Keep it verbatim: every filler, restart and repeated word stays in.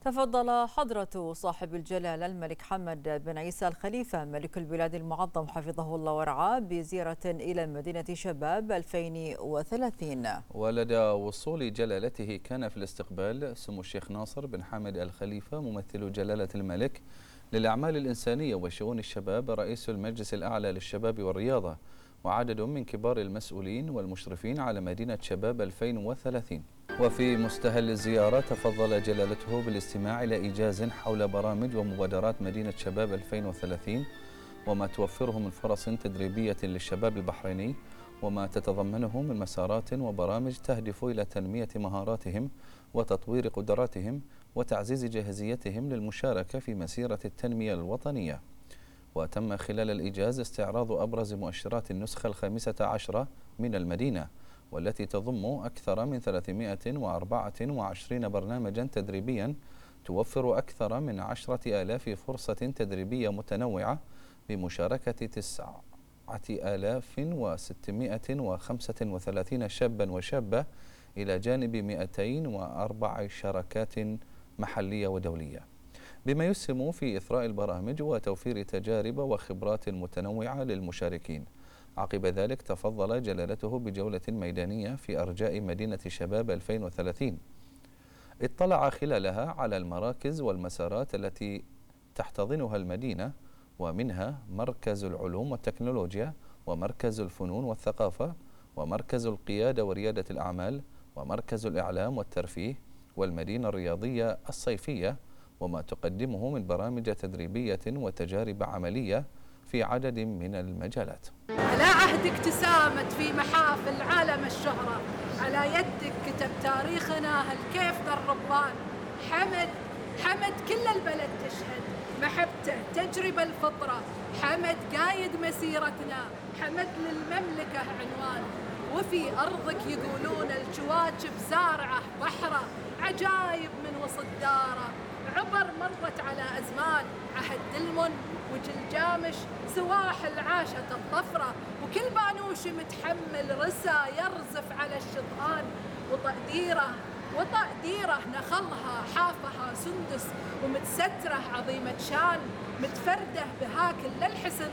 تفضل حضرة صاحب الجلالة الملك حمد بن عيسى الخليفة ملك البلاد المعظم حفظه الله ورعاه بزيارة إلى مدينة شباب ألفين وثلاثين. ولدى وصول جلالته كان في الاستقبال سمو الشيخ ناصر بن حامد الخليفة ممثل جلالة الملك للأعمال الإنسانية وشؤون الشباب رئيس المجلس الأعلى للشباب والرياضة وعدد من كبار المسؤولين والمشرفين على مدينة شباب ألفين وثلاثين. وفي مستهل الزيارة تفضل جلالته بالاستماع إلى إيجاز حول برامج ومبادرات مدينة شباب ألفين وثلاثين وما توفره من فرص تدريبية للشباب البحريني وما تتضمنه من مسارات وبرامج تهدف إلى تنمية مهاراتهم وتطوير قدراتهم وتعزيز جاهزيتهم للمشاركة في مسيرة التنمية الوطنية. وتم خلال الإيجاز استعراض أبرز مؤشرات النسخة الخامسة عشرة من المدينة والتي تضم أكثر من ثلاثمائة وأربعة وعشرين برنامجا تدريبيا توفر أكثر من عشرة آلاف فرصة تدريبية متنوعة بمشاركة تسعة آلاف وستمائة وخمسة وثلاثين شابا وشابة إلى جانب مئتين وأربع شراكات محلية ودولية، بما يسهم في إثراء البرامج وتوفير تجارب وخبرات متنوعة للمشاركين. عقب ذلك تفضل جلالته بجولة ميدانية في أرجاء مدينة شباب ألفين وثلاثين اطلع خلالها على المراكز والمسارات التي تحتضنها المدينة، ومنها مركز العلوم والتكنولوجيا ومركز الفنون والثقافة ومركز القيادة وريادة الأعمال ومركز الإعلام والترفيه والمدينة الرياضية الصيفية وما تقدمه من برامج تدريبية وتجارب عملية في عدد من المجالات. على عهدك تسامت في محافل عالم الشهرة، على يدك كتب تاريخنا هالكيف ذا الربان. حمد حمد كل البلد تشهد محبته تجربة الفطرة، حمد قايد مسيرتنا، حمد للمملكة عنوان. وفي أرضك يقولون الكواكب زارعة بحرة، عجايب من وسط داره، عبر مرت على أزمان، عهد المن وجلجامش سواحل عاشت الطفرة، وكل بانوش متحمل رسا يرزف على الشطآن. وتقديره وتقديره نخلها حافها سندس ومتسترة عظيمة شان، متفردة بها كل الحسن